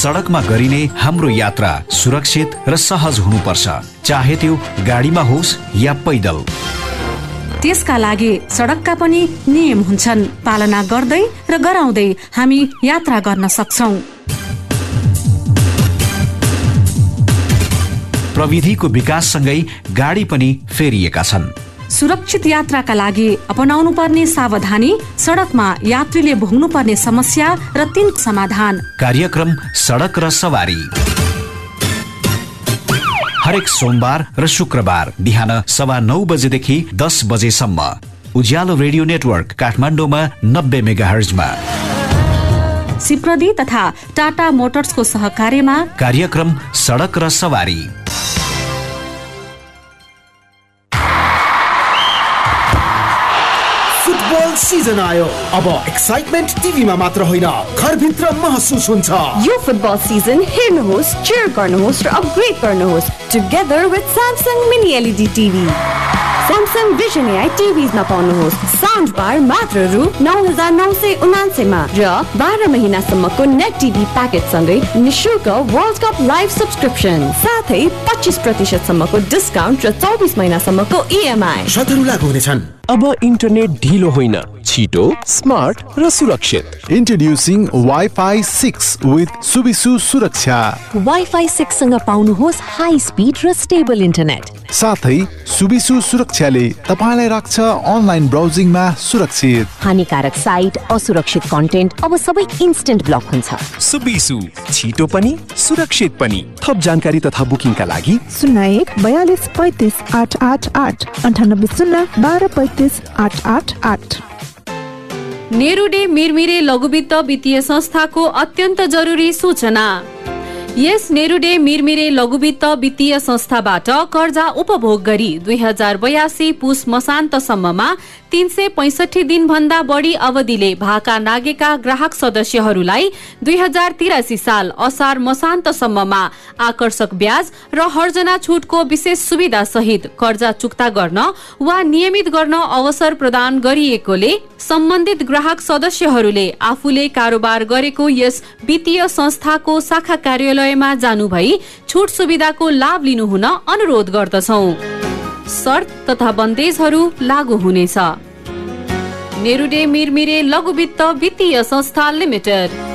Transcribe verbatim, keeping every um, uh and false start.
सडकमा गरिने हाम्रो यात्रा सुरक्षित र सहज हुनुपर्छ, चाहे त्यो गाडीमा होस् या पैदल। त्यसका लागि सडकका पनि नियम हुन्छन्, पालना गर्दै र गराउँदै हामी यात्रा गर्न सक्छौं। प्रविधिको विकाससँगै गाडी पनि फेरिएका छन्। सुरक्षित यात्राका लागि अपनाउनु पर्ने सावधानी, सडकमा यात्रीले भोग्नु पर्ने समस्या र तिनको समाधान। कार्यक्रम सडक र सवारी हरेक सोमबार र शुक्रबार बिहान सवा नौ बजेदेखि दस बजेसम्म उज्यालो रेडियो नेटवर्क काठमाडौँमा नब्बे मेगाहर्जमा। सिप्रदी तथा टाटा मोटर्सको सहकार्यमा कार्यक्रम सडक र सवारी। फुटबल सिजन आयो, अब एक्साइटमेन्ट टिभीमा मात्र होइन घरभित्र महसुस हुन्छ। यो फुटबल सिजन हेर्नुहोस्, चेयर गर्नुहोस् र अपग्रेड गर्नुहोस् together with Samsung mini LED TV. Samsung vision AI टिभीमा पाउनुहोस् साउन्ड बार मात्र रु नौ हजार नौ सय उनान्सयमा र बाह्र महिनासम्मको नेट टिभी प्याकेज सँगै निशुल्क वर्ल्ड कप लाइभ सब्सक्रिप्सन, साथै पच्चिस प्रतिशत सम्मको डिस्काउन्ट र चौबिस महिनासम्मको इएमआई। शर्तहरू लागू हुनेछन्। अब इन्टरनेट ढिलो होइन, छिटो, स्मार्ट र सुरक्षित। Introducing Wi-Fi six with Subisu सुरक्षा। वाइफाई सिक्स सँग पाउनुहोस् हाई स्पिड र स्टेबल इन्टरनेट। साथै सुबिसु सुरक्षाले तपाईलाई राख्छ अनलाइन ब्राउजिङमा सुरक्षित। हानिकारक साइट, असुरक्षित कन्टेन्ट अब सबै इन्स्टेन्ट ब्लक हुन्छ। सुबिसु, छिटो पनि सुरक्षित पनि। थप जानकारी तथा बुकिङका लागि शून्य एक बयालिस पैँतिस आठ आठ आठ अन्ठानब्बे शून्य बाह्र पैँतिस आठ आठ आठ। नेरुडे मिरमिरे लघुवित्त वित्तीय संस्थाको अत्यन्त जरुरी सूचना। यस नेरुडे मिरमिरे लघुवित्त वित्तीय संस्थाबाट कर्जा उपभोग गरी दुई हजार बयासी पुस मसान्तसम्ममा तीन सय पैंसठी दिन भन्दा बढी अवधिले भाका नागेका ग्राहक सदस्यहरूलाई दुई हजार तिरासी साल असार मसान्तसम्ममा आकर्षक ब्याज र हर्जना छुटको विशेष सुविधा सहित कर्जा चुक्ता गर्न वा नियमित गर्न अवसर प्रदान गरिएकोले सम्बन्धित ग्राहक सदस्यहरूले आफूले कारोबार गरेको यस वित्तीय संस्थाको शाखा कार्यालयमा जानु भई छुट सुविधाको लाभ लिनुहुन अनुरोध गर्दछौं। शर्त तथा बन्देजहरू लागू हुनेछ। नेरुडे मिरमिरे लघुवित्त वित्तीय संस्था लिमिटेड।